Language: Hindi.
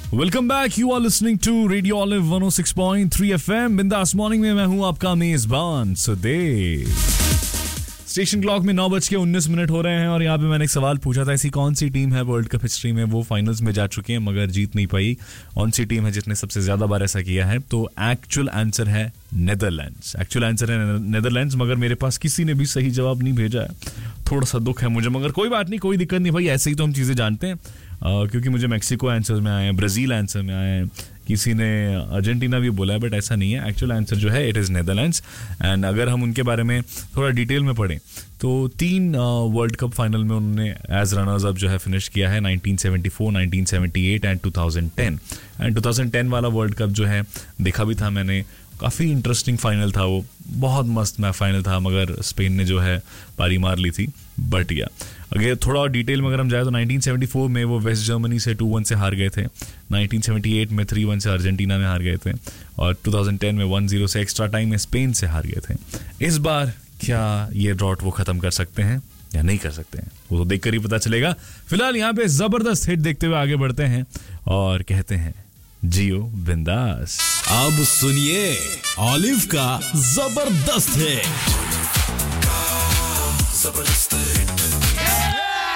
Welcome back. You are listening to radio olive 106.3 FM. बिंदास मॉर्निंग में मैं हूं आपका मेजबान सुदेव. स्टेशन क्लॉक में 9:19 हो रहे हैं और यहाँ पे मैंने एक सवाल पूछा था, ऐसी कौन सी टीम है वर्ल्ड कप हिस्ट्री में वो फाइनल्स में जा चुकी है मगर जीत नहीं पाई. कौन सी टीम है जिसने सबसे ज्यादा बार ऐसा किया है? तो एक्चुअल आंसर है नेदरलैंड्स. मगर मेरे पास किसी ने भी सही जवाब नहीं भेजा है. थोड़ा सा दुख है मुझे, मगर कोई बात नहीं, कोई दिक्कत नहीं भाई. ऐसे ही तो हम चीजें जानते हैं. क्योंकि मुझे मैक्सिको आंसर में आए हैं, ब्राजील आंसर में आए हैं, किसी ने अर्जेंटीना भी बोला है, बट ऐसा नहीं है. एक्चुअल आंसर जो है इट इज़ नेदरलैंड्स. एंड अगर हम उनके बारे में थोड़ा डिटेल में पढ़ें तो 3 वर्ल्ड कप फाइनल में उन्होंने एज रनर्स अप जो है फिनिश किया है, 1974, 1978 एंड 2010. एंड 2010 वाला वर्ल्ड कप जो है देखा भी था मैंने, काफ़ी इंटरेस्टिंग फाइनल था वो, बहुत मस्त मैच फाइनल था, मगर स्पेन ने जो है पारी मार ली थी. बट या अगर थोड़ा डिटेल में अगर हम जाए तो 1974 में वो वेस्ट जर्मनी से 2-1 से हार गए थे, 1978 में 3-1 से अर्जेंटीना में हार गए थे, और 2010 में 1-0 से एक्स्ट्रा टाइम में स्पेन से हार गए थे. इस बार क्या ये ड्रॉट वो खत्म कर सकते हैं या नहीं कर सकते हैं, वो तो देखकर ही पता चलेगा. फिलहाल यहाँ पे जबरदस्त हिट देखते हुए आगे बढ़ते हैं और कहते हैं जियो बिंदास. अब सुनिए ऑलिव का जबरदस्त हिट.